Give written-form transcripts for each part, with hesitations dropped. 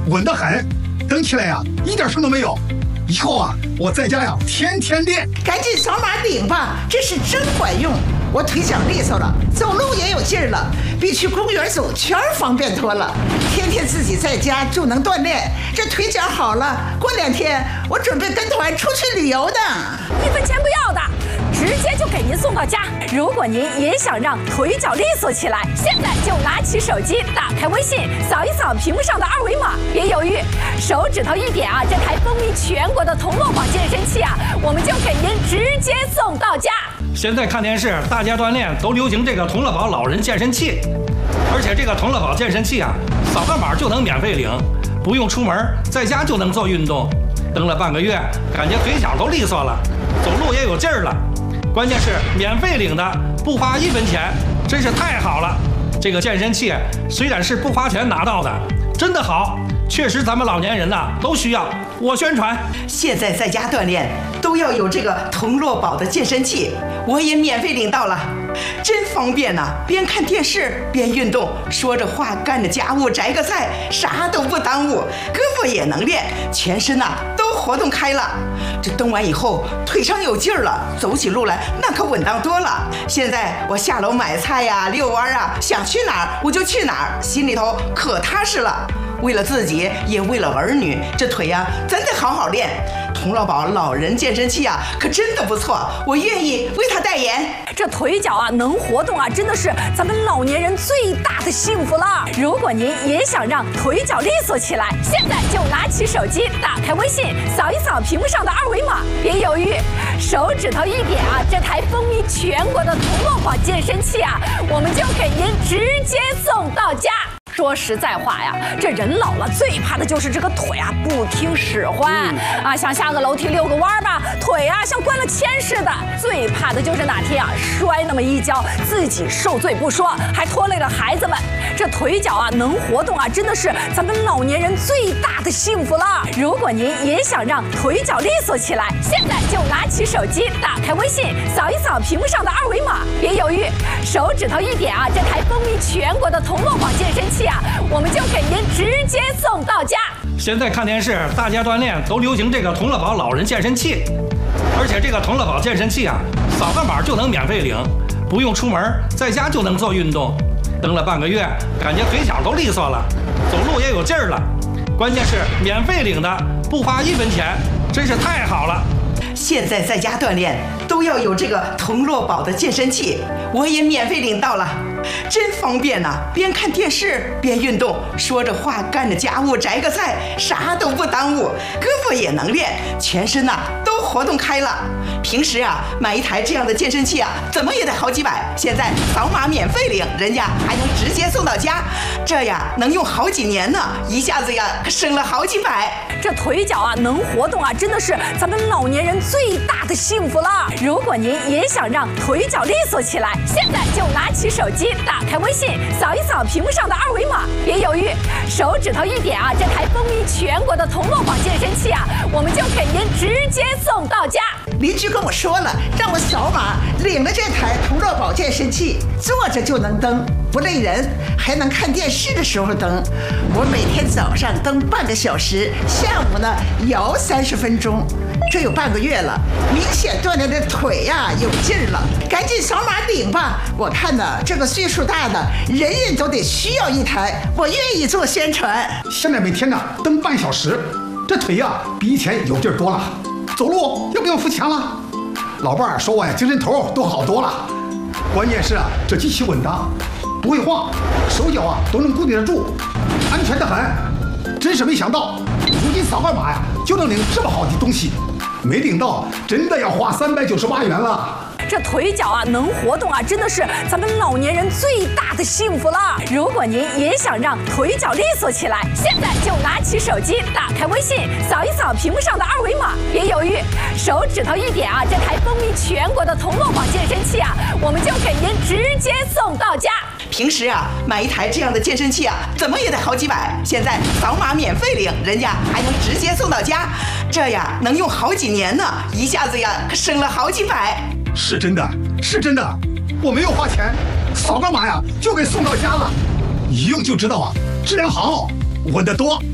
稳得很，蹬起来呀一点声都没有。以后啊，我在家呀天天练。 赶紧扫码领吧，这是真管用。我腿脚利索了，走路也有劲儿了，比去公园走圈方便多了。天天自己在家就能锻炼，这腿脚好了，过2天我准备跟团出去旅游的。 1分钱不要的，直接就给您送到家。如果您也想让腿脚利索起来，现在就拿起手机，打开微信，扫一扫屏幕上的2维码，别犹豫，手指头一点啊，这台风靡全国的同乐宝健身器啊，我们就给您直接送到家。 现在看电视，大家锻炼都流行这个同乐宝老人健身器，而且这个同乐宝健身器啊，扫个码就能免费领，不用出门，在家就能做运动。蹬了半个月，感觉腿脚都利索了，走路也有劲儿了。关键是免费领的，不花1分钱，真是太好了。这个健身器虽然是不花钱拿到的，真的好，确实咱们老年人呐都需要。我宣传， 现在在家锻炼都要有这个同乐宝的健身器，我也免费领到了，真方便呐！边看电视边运动，说着话干着家务，摘个菜，啥都不耽误，胳膊也能练，全身呐都活动开了。这蹬完以后腿上有劲儿了，走起路来那可稳当多了。现在我下楼买菜呀、遛弯啊，想去哪儿我就去哪儿，心里头可踏实了。为了自己，也为了儿女，这腿呀真得好好练。同乐宝老人健身器啊，可真的不错，我愿意为他代言。 这腿脚啊能活动啊，真的是咱们老年人最大的幸福了。如果您也想让腿脚利索起来，现在就拿起手机，打开微信，扫一扫屏幕上的2维码，别犹豫，手指头一点啊，这台风靡全国的同乐宝健身器啊，我们就给您直接送到家。说实在话呀，这人老了最怕的就是这个腿啊不听使唤啊，想下个楼梯遛个弯吧，腿啊像灌了铅似的。最怕的就是哪天啊摔那么一跤，自己受罪不说，还拖累了孩子们。这腿脚啊能活动啊，真的是咱们老年人最大的幸福了。如果您也想让腿脚利索起来，现在就拿起手机，打开微信，扫一扫屏幕上的2维码，别犹豫，手指头一点啊，这台风靡全国的同乐宝健身器啊，我们就给您直接送到家。 现在看电视，大家锻炼都流行这个同乐宝老人健身器，而且这个同乐宝健身器啊，扫个码就能免费领，不用出门，在家就能做运动。蹬了半个月，感觉腿脚都利索了，走路也有劲儿了。关键是免费领的，不花1分钱，真是太好了。 现在在家锻炼都要有这个同乐宝的健身器，我也免费领到了，真方便呐！边看电视边运动，说着话干着家务，摘个菜，啥都不耽误，胳膊也能练，全身呐都活动开了。平时啊买一台这样的健身器啊，怎么也得好几百，现在扫码免费领，人家还能直接送到家，这呀能用好几年呢，一下子呀省了好几百。 这腿脚啊能活动啊，真的是咱们老年人最大的幸福了。如果您也想让腿脚利索起来，现在就拿起手机，打开微信，扫一扫屏幕上的2维码，别犹豫，手指头一点啊，这台风靡全国的同乐宝健身器啊，我们就给您直接送到家。 邻居跟我说了，让我扫码领了这台同乐宝健身器，坐着就能蹬，不累人，还能看电视的时候蹬。我每天早上蹬半个小时，下午呢摇30分钟，这有半个月了，明显锻炼的腿呀有劲儿了。赶紧扫码领吧！我看呢，这个岁数大的人人都得需要一台，我愿意做宣传。 现在每天呢蹬半小时，这腿呀比以前有劲儿多了，走路又不用付钱了。老伴儿说我呀精神头都好多了，关键是啊这机器稳当，不会晃，手脚啊都能固定得住，安全得很。真是没想到，如今扫个码呀就能领这么好的东西，没领到真的要花398元了。 这腿脚啊能活动啊，真的是咱们老年人最大的幸福了。如果您也想让腿脚利索起来，现在就拿起手机，打开微信，扫一扫屏幕上的2维码，别犹豫，手指头一点啊，这台风靡全国的同乐宝健身器啊，我们就给您直接送到家。 平时啊买一台这样的健身器啊，怎么也得好几百，现在扫码免费领，人家还能直接送到家，这呀能用好几年呢，一下子呀省了好几百。 是真的，是真的，我没有花钱，扫个码呀就给送到家了，一用就知道啊，质量好，稳得多。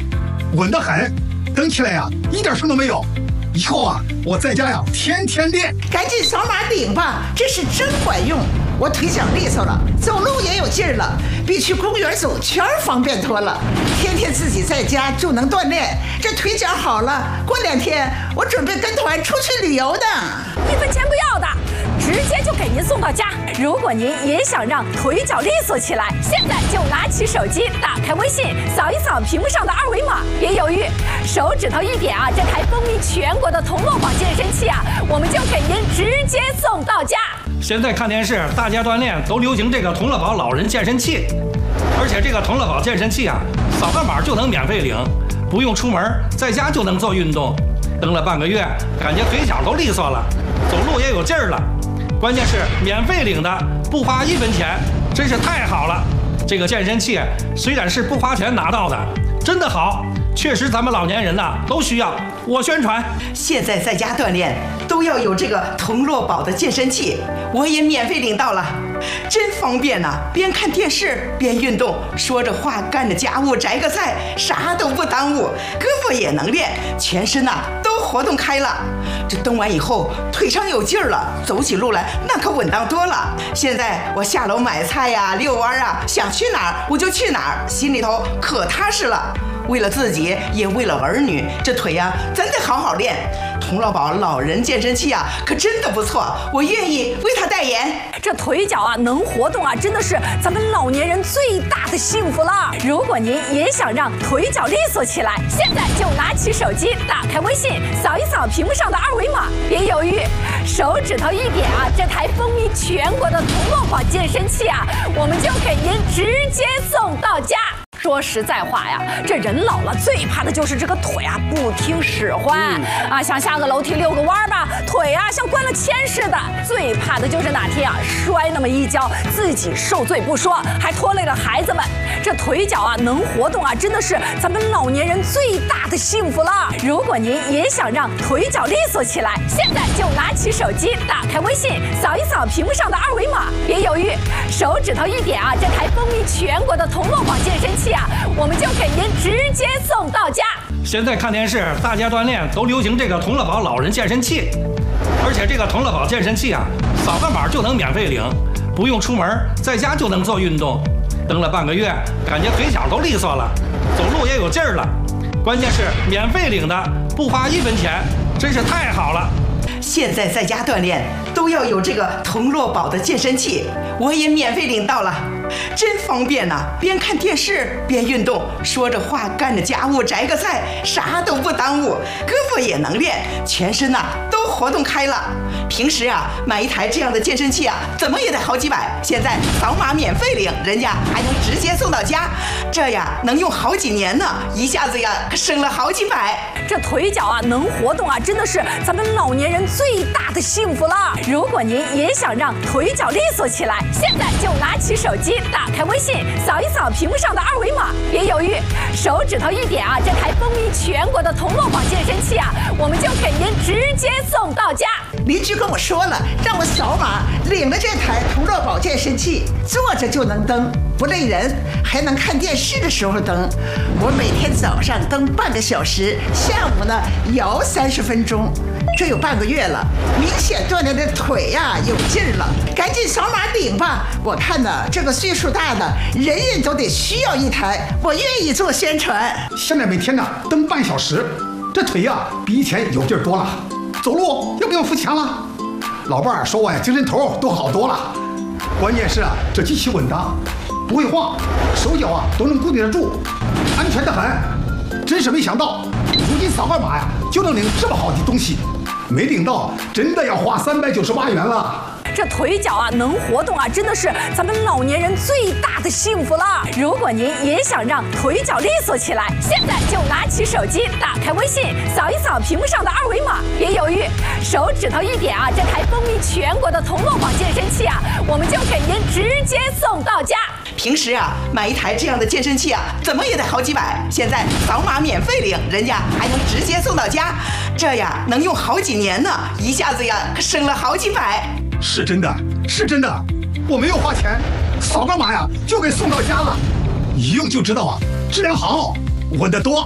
稳得很，蹬起来呀一点声都没有。以后啊，我在家呀天天练。 赶紧扫码领吧，这是真管用。我腿脚利索了，走路也有劲儿了，比去公园走圈方便多了。天天自己在家就能锻炼，这腿脚好了，过2天我准备跟团出去旅游的。 1分钱不要的，直接就给您送到家。如果您也想让腿脚利索起来，现在就拿起手机，打开微信，扫一扫屏幕上的2维码，别犹豫，手指头一点啊，这台风靡全国的铜锣宝健身器啊，我们就给您直接送到家。 现在看电视，大家锻炼都流行这个同乐宝老人健身器，而且这个同乐宝健身器啊，扫个码就能免费领，不用出门，在家就能做运动。蹬了半个月，感觉腿脚都利索了，走路也有劲儿了。关键是免费领的，不花1分钱，真是太好了。这个健身器虽然是不花钱拿到的，真的好，确实咱们老年人呐都需要。我宣传， 现在在家锻炼都要有这个铜锣宝的健身器，我也免费领到了，真方便呐！边看电视边运动，说着话干着家务摘个菜，啥都不耽误，胳膊也能练，全身呐都活动开了。这蹬完以后腿上有劲儿了，走起路来那可稳当多了。现在我下楼买菜呀、遛弯啊，想去哪儿我就去哪儿，心里头可踏实了。为了自己，也为了儿女，这腿呀真得好好练。童乐宝老人健身器啊，可真的不错，我愿意为他代言。 这腿脚啊能活动啊，真的是咱们老年人最大的幸福了。如果您也想让腿脚利索起来，现在就拿起手机，打开微信，扫一扫屏幕上的2维码，别犹豫，手指头一点啊，这台风靡全国的童乐宝健身器啊，我们就给您直接送到家。说实在话呀，这人老了最怕的就是这个腿啊不听使唤啊，想下个楼梯遛个弯吧，腿啊像灌了铅似的。最怕的就是哪天啊摔那么一跤，自己受罪不说，还拖累了孩子们。这腿脚啊能活动啊，真的是咱们老年人最大的幸福了。如果您也想让腿脚利索起来，现在就拿起手机，打开微信，扫一扫屏幕上的2维码，别犹豫，手指头一点啊，这台风靡全国的铜锣宝健身器啊，我们就给您直接送到家。 现在看电视，大家锻炼都流行这个同乐宝老人健身器，而且这个同乐宝健身器啊，扫个码就能免费领，不用出门，在家就能做运动。蹬了半个月，感觉腿脚都利索了，走路也有劲儿了。关键是免费领的，不花1分钱，真是太好了。 现在在家锻炼都要有这个铜锣宝的健身器，我也免费领到了，真方便呐！边看电视边运动，说着话干着家务摘个菜，啥都不耽误，胳膊也能练，全身呐都活动开了。平时啊买一台这样的健身器啊，怎么也得好几百，现在扫码免费领，人家还能直接送到家，这呀能用好几年呢，一下子呀可省了好几百。 这腿脚啊能活动啊，真的是咱们老年人最大的幸福了。如果您也想让腿脚利索起来，现在就拿起手机，打开微信，扫一扫屏幕上的2维码，别犹豫，手指头一点啊，这台风靡全国的铜锣宝健身器啊，我们就给您直接送到家。 邻居跟我说了，让我扫码领了这台铜锣宝健身器，坐着就能蹬，不累人，还能看电视的时候蹬。我每天早上蹬半个小时，下午呢摇30分钟，这有半个月了，明显锻炼的腿呀有劲儿了。赶紧扫码领吧！我看呢，这个岁数大的人人都得需要一台，我愿意做宣传。 现在每天呢蹬半小时，这腿呀比以前有劲儿多了，走路要不用扶墙了。老伴儿说我呀精神头都好多了。关键是啊，这机器稳当，不会晃，手脚啊都能固定得住，安全得很。真是没想到，如今扫个码呀就能领这么好的东西，没领到真的要花398元了。 这腿脚啊能活动啊，真的是咱们老年人最大的幸福了。如果您也想让腿脚利索起来，现在就拿起手机，打开微信，扫一扫屏幕上的2维码，别犹豫，手指头一点啊，这台风靡全国的铜锣宝健身器啊，我们就给您直接送到家。 平时啊买一台这样的健身器啊，怎么也得好几百，现在扫码免费领，人家还能直接送到家，这呀能用好几年呢，一下子呀可省了好几百。 是真的，是真的，我没有花钱，扫个码呀就给送到家了，一用就知道啊，质量好，稳得多。